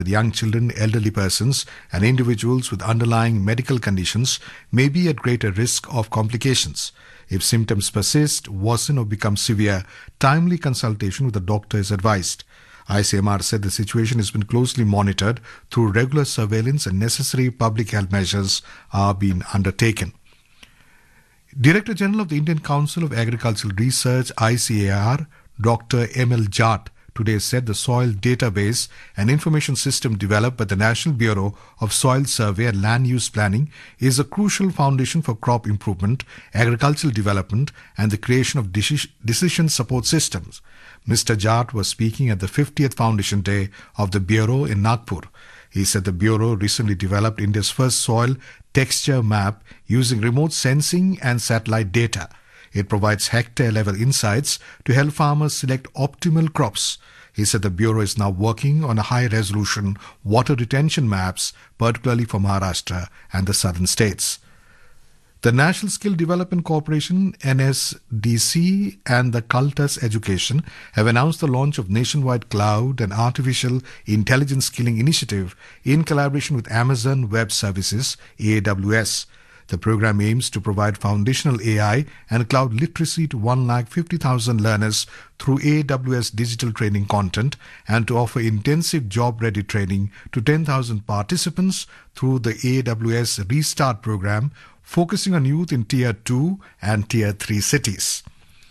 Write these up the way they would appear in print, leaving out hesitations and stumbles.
with young children, elderly persons, and individuals with underlying medical conditions may be at greater risk of complications. If symptoms persist, worsen, or become severe, timely consultation with a doctor is advised. ICMR said the situation has been closely monitored through regular surveillance and necessary public health measures are being undertaken. Director General of the Indian Council of Agricultural Research, ICAR, Dr. M.L. Jat, today said the soil database and information system developed by the National Bureau of Soil Survey and Land Use Planning is a crucial foundation for crop improvement, agricultural development, and the creation of decision support systems. Mr. Jat was speaking at the 50th Foundation Day of the Bureau in Nagpur. He said the Bureau recently developed India's first soil texture map using remote sensing and satellite data. It provides hectare-level insights to help farmers select optimal crops. He said the Bureau is now working on a high-resolution water retention maps, particularly for Maharashtra and the southern states. The National Skill Development Corporation, NSDC, and the Cultus Education have announced the launch of nationwide cloud and artificial intelligence skilling initiative in collaboration with Amazon Web Services, AWS. The program aims to provide foundational AI and cloud literacy to 150,000 learners through AWS digital training content and to offer intensive job-ready training to 10,000 participants through the AWS Restart program, focusing on youth in Tier 2 and Tier 3 cities.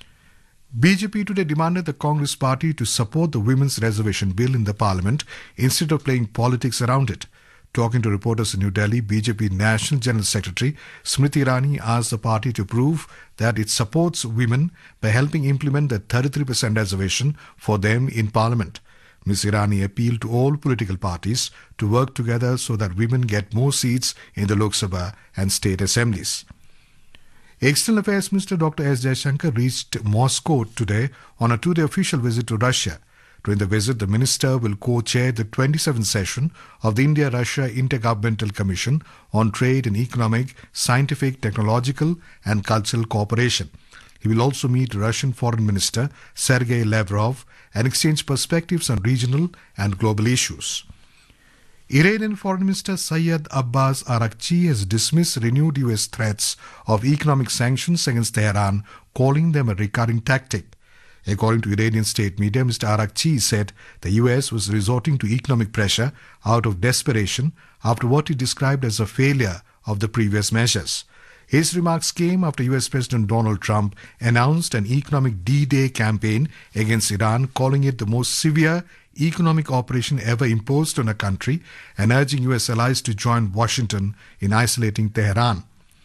BJP today demanded the Congress party to support the Women's Reservation Bill in the Parliament instead of playing politics around it. Talking to reporters in New Delhi, BJP National General Secretary Smriti Irani asked the party to prove that it supports women by helping implement the 33% reservation for them in Parliament. Ms. Irani appealed to all political parties to work together so that women get more seats in the Lok Sabha and state assemblies. External Affairs Minister Dr. S. Jaishankar reached Moscow today on a two-day official visit to Russia. During the visit, the minister will co-chair the 27th session of the India-Russia Intergovernmental Commission on Trade and Economic, Scientific, Technological and Cultural Cooperation. He will also meet Russian Foreign Minister Sergei Lavrov and exchange perspectives on regional and global issues. Iranian Foreign Minister Syed Abbas Araghchi has dismissed renewed US threats of economic sanctions against Tehran, calling them a recurring tactic. According to Iranian state media, Mr. Araghchi said the US was resorting to economic pressure out of desperation after what he described as a failure of the previous measures. His remarks came after US President Donald Trump announced an economic D-Day campaign against Iran, calling it the most severe economic operation ever imposed on a country and urging US allies to join Washington in isolating Tehran.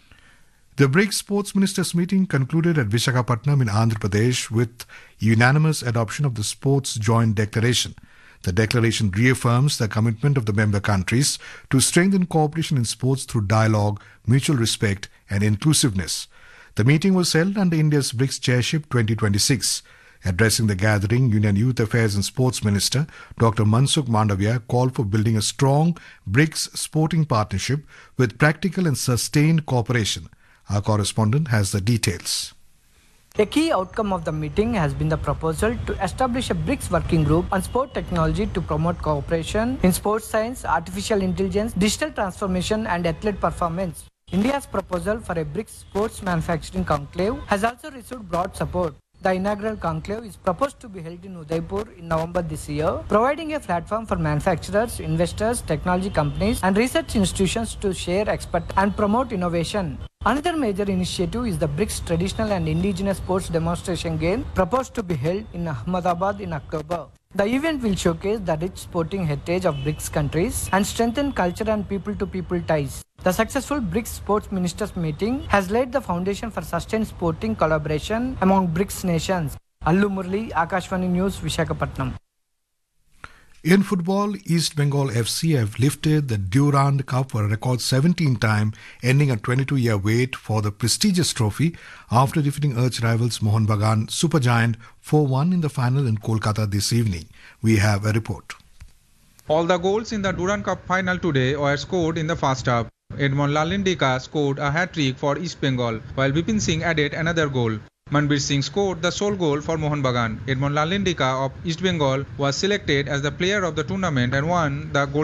The BRICS Sports Ministers meeting concluded at Visakhapatnam in Andhra Pradesh with unanimous adoption of the Sports Joint Declaration. The declaration reaffirms the commitment of the member countries to strengthen cooperation in sports through dialogue, mutual respect and inclusiveness. The meeting was held under India's BRICS Chairship 2026. Addressing the gathering, Union Youth Affairs and Sports Minister Dr. Mansukh Mandavia called for building a strong BRICS sporting partnership with practical and sustained cooperation. Our correspondent has the details. A key outcome of the meeting has been the proposal to establish a BRICS working group on sport technology to promote cooperation in sports science, artificial intelligence, digital transformation and athlete performance. India's proposal for a BRICS sports manufacturing conclave has also received broad support. The inaugural conclave is proposed to be held in Udaipur in November this year, providing a platform for manufacturers, investors, technology companies and research institutions to share expertise and promote innovation. Another major initiative is the BRICS Traditional and Indigenous Sports Demonstration Game, proposed to be held in Ahmedabad in October. The event will showcase the rich sporting heritage of BRICS countries and strengthen culture and people-to-people ties. The successful BRICS Sports Ministers meeting has laid the foundation for sustained sporting collaboration among BRICS nations. Allu Murli, Akashvani News, Visakhapatnam. In football, East Bengal FC have lifted the Durand Cup for a record 17th time, ending a 22-year wait for the prestigious trophy after defeating arch-rivals Mohun Bagan Supergiant 4-1 in the final in Kolkata this evening. We have a report. All the goals in the Durand Cup final today were scored in the first half. Edmond Lalindika scored a hat-trick for East Bengal, while Bipin Singh added another goal. Manbir Singh scored the sole goal for Mohun Bagan. Edmond Lalindika of East Bengal was selected as the player of the tournament and won the gold